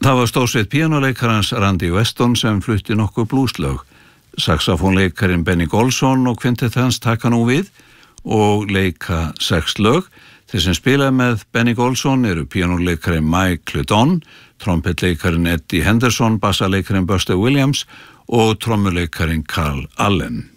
Það var stórsveit píanóleikarans Randy Weston sem flutti nokkuð blúslög. Saxofónleikarin Benny Golson og kvintett hans taka nú við og leika 6 lög. Þeir sem spila með Benny Golson eru píanóleikarin Mike Ludon, trompetleikarin Eddie Henderson, bassaleikarin Buster Williams og trommuleikarin Carl Allen.